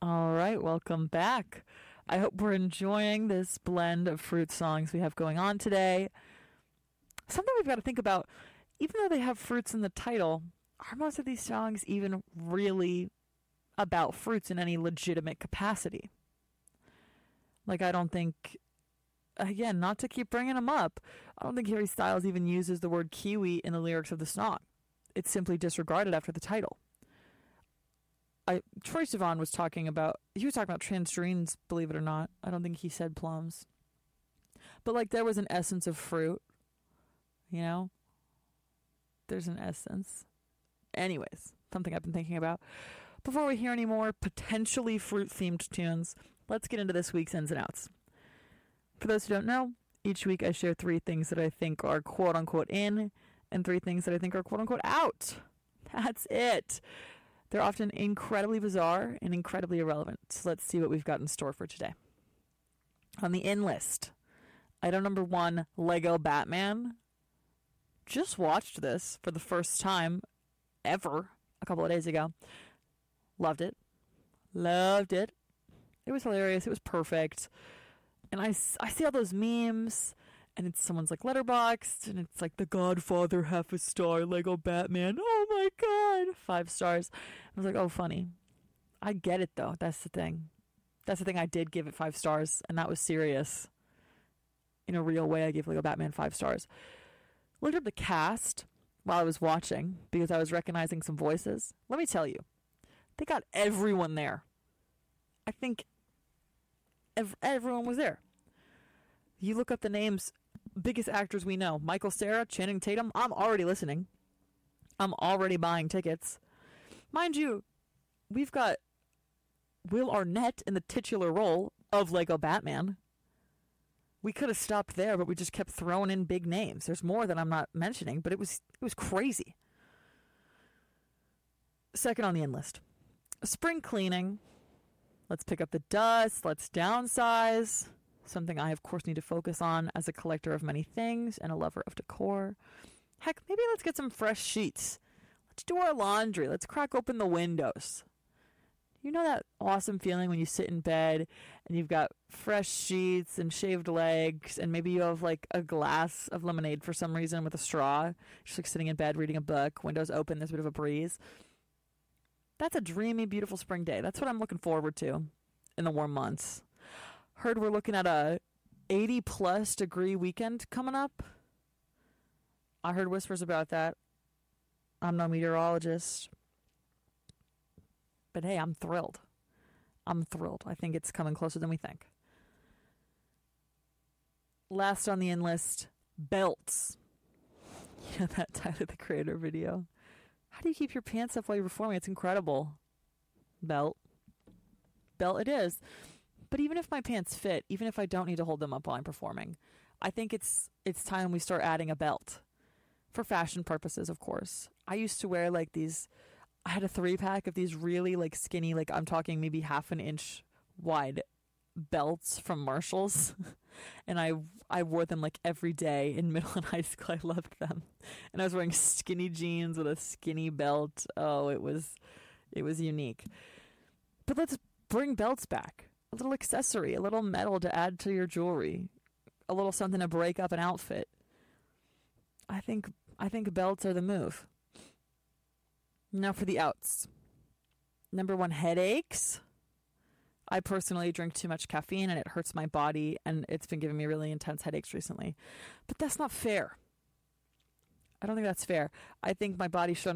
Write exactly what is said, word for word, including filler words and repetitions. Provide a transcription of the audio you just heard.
All right, welcome back. I hope we're enjoying this blend of fruit songs we have going on today. Something we've got to think about, even though they have fruits in the title, are most of these songs even really about fruits in any legitimate capacity? Like, I don't think, again, not to keep bringing them up, I don't think Harry Styles even uses the word kiwi in the lyrics of the song. It's simply disregarded after the title. I, Troye Sivan was talking about, he was talking about tangerines, believe it or not. I don't think he said plums. But like there was an essence of fruit, you know? There's an essence. Anyways, something I've been thinking about. Before we hear any more potentially fruit-themed tunes, let's get into this week's ins and outs. For those who don't know, each week I share three things that I think are quote-unquote in and three things that I think are quote-unquote out. That's it. They're often incredibly bizarre and incredibly irrelevant. So let's see what we've got in store for today. On the in list, item number one, Lego Batman. Just watched this for the first time ever a couple of days ago. Loved it. Loved it. It was hilarious. It was perfect. And I, I see all those memes, and it's someone's like Letterboxd, and it's like The Godfather, half a star, Lego Batman. Oh my God, five stars. I was like, oh, funny. I get it though. That's the thing. That's the thing. I did give it five stars, and that was serious. In a real way, I gave Lego Batman five stars. Looked up the cast while I was watching because I was recognizing some voices. Let me tell you, they got everyone there. I think ev- everyone was there. You look up the names, biggest actors we know. Michael Cera, Channing Tatum. I'm already listening. I'm already buying tickets. Mind you, we've got Will Arnett in the titular role of Lego Batman. We could have stopped there, but we just kept throwing in big names. There's more that I'm not mentioning, but it was it was crazy. Second on the in list, spring cleaning. Let's pick up the dust. Let's downsize. Something I, of course, need to focus on as a collector of many things and a lover of decor. Heck, maybe let's get some fresh sheets. Let's do our laundry. Let's crack open the windows. You know that awesome feeling when you sit in bed and you've got fresh sheets and shaved legs, and maybe you have like a glass of lemonade for some reason with a straw, just like sitting in bed reading a book, windows open, there's a bit of a breeze. That's a dreamy, beautiful spring day. That's what I'm looking forward to in the warm months. Heard we're looking at a eighty plus degree weekend coming up. I heard whispers about that. I'm no meteorologist. But hey, I'm thrilled. I'm thrilled. I think it's coming closer than we think. Last on the in list, belts. You know that Tyler the Creator video? How do you keep your pants up while you're performing? It's incredible. Belt. Belt it is. But even if my pants fit, even if I don't need to hold them up while I'm performing, I think it's it's time we start adding a belt. For fashion purposes, of course. I used to wear like these... I had a three pack of these really like skinny, like I'm talking maybe half an inch wide belts from Marshalls. And I I wore them like every day in middle and high school. I loved them. And I was wearing skinny jeans with a skinny belt. Oh, it was it was unique. But let's bring belts back. A little accessory, a little metal to add to your jewelry, a little something to break up an outfit. I think I think belts are the move. Now for the outs. Number one, headaches. I personally drink too much caffeine and it hurts my body, and it's been giving me really intense headaches recently. But that's not fair. I don't think that's fair. I think my body should